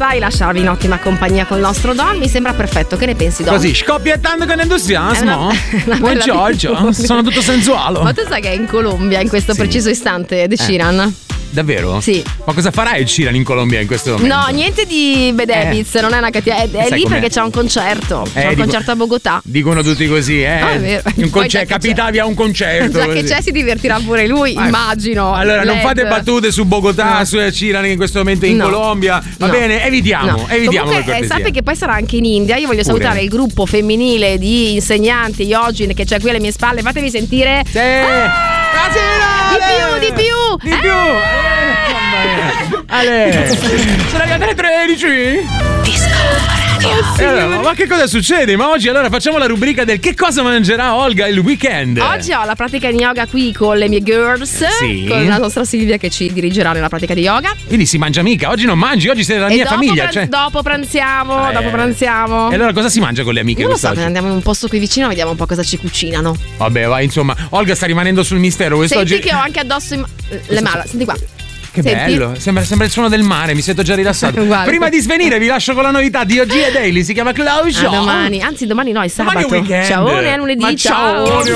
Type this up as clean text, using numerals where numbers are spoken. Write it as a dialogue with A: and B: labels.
A: e lasciarvi in ottima compagnia col nostro Don. Mi sembra perfetto. Che ne pensi, Don?
B: Così, scoppiettando con entusiasmo. Buon Giorgio, sono tutto sensuale.
A: Ma tu sai che è in Colombia in questo preciso istante, Ed Sheeran?
B: Davvero?
A: Sì.
B: Ma cosa farà il Sheeran in Colombia in questo momento?
A: No, niente di Bad Habits, non è una cattiva. È lì
B: com'è?
A: perché c'è un concerto. C'è un concerto a Bogotà.
B: Dicono tutti così,
A: è vero.
B: Capitavi a un concerto.
A: Già che c'è, si divertirà pure lui, immagino.
B: Allora, non fate battute su Bogotà, su Sheeran in questo momento in Colombia. Va bene, evitiamo.
A: Comunque, sappi che poi sarà anche in India. Io voglio salutare il gruppo femminile di insegnanti Yogin che c'è qui alle mie spalle. Fatevi sentire.
B: Sì.
A: Di più.
B: Ale, sono arrivate le 13? Ma che cosa succede? Ma oggi allora facciamo la rubrica del che cosa mangerà Olga il weekend.
A: Oggi ho la pratica di yoga qui con le mie girls, con la nostra Silvia che ci dirigerà nella pratica di yoga.
B: Quindi si mangia mica, oggi non mangi, oggi sei della mia famiglia.
A: Dopo pranziamo.
B: E allora cosa si mangia con le amiche?
A: Non lo so, andiamo in un posto qui vicino, vediamo un po' cosa ci cucinano.
B: Vabbè, vai, insomma, Olga sta rimanendo sul mistero.
A: Senti che ho anche addosso le mala, senti qua.
B: Che bello, sembra il suono del mare, mi sento già rilassato. Prima di svenire vi lascio con la novità di OG e Daily, si chiama Closure.
A: Domani, anzi domani no, è sabato.
B: Domani è weekend.
A: Ciao, è lunedì, ciao.